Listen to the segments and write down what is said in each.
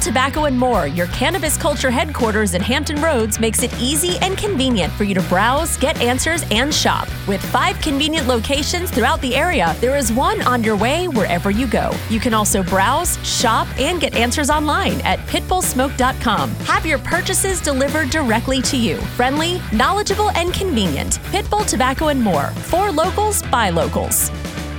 Tobacco and More, your cannabis culture headquarters in Hampton Roads, makes it easy and convenient for you to browse, get answers, and shop. With 5 convenient locations throughout the area, there is one on your way wherever you go. You can also browse, shop, and get answers online at pitbullsmoke.com. Have your purchases delivered directly to you. Friendly, knowledgeable, and convenient. Pitbull Tobacco and More. For locals, by locals.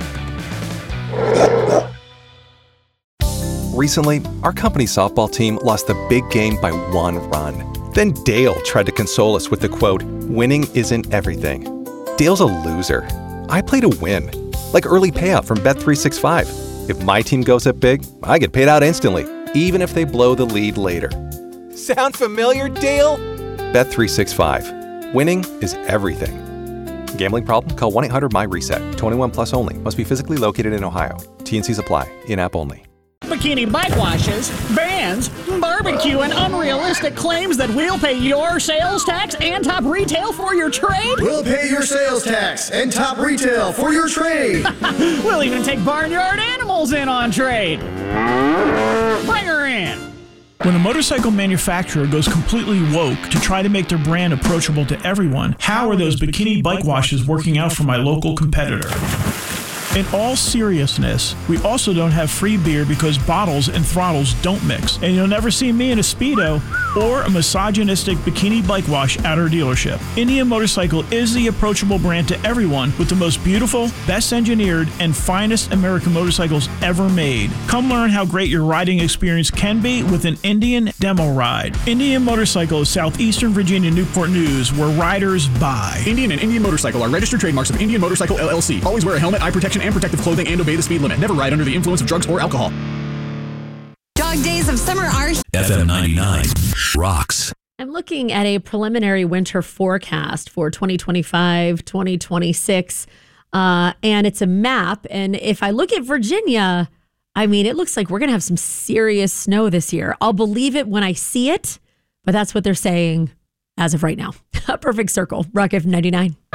Recently, our company's softball team lost the big game by 1 run. Then Dale tried to console us with the quote, "Winning isn't everything." Dale's a loser. I play to win. Like early payout from Bet365. If my team goes up big, I get paid out instantly, even if they blow the lead later. Sound familiar, Dale? Bet365. Winning is everything. Gambling problem? Call 1-800-MY-RESET. 21 plus only. Must be physically located in Ohio. T&Cs apply. In-app only. Bikini bike washes, bans, barbecue, and unrealistic claims that we'll pay your sales tax and top retail for your trade? We'll pay your sales tax and top retail for your trade. We'll even take barnyard animals in on trade. Bring her in. When a motorcycle manufacturer goes completely woke to try to make their brand approachable to everyone, how are those bikini bike washes working out for my local competitor? In all seriousness, we also don't have free beer because bottles and throttles don't mix. And you'll never see me in a Speedo or a misogynistic bikini bike wash at our dealership. Indian Motorcycle is the approachable brand to everyone with the most beautiful, best engineered, and finest American motorcycles ever made. Come learn how great your riding experience can be with an Indian demo ride. Indian Motorcycle is Southeastern Virginia Newport News, where riders buy. Indian and Indian Motorcycle are registered trademarks of Indian Motorcycle LLC. Always wear a helmet, eye protection, and protective clothing, and obey the speed limit. Never ride under the influence of drugs or alcohol. Dog days of summer are... FM 99 rocks. I'm looking at a preliminary winter forecast for 2025, 2026, and it's a map. And if I look at Virginia, I mean, it looks like we're going to have some serious snow this year. I'll believe it when I see it, but that's what they're saying as of right now. A perfect circle. Rock FM 99.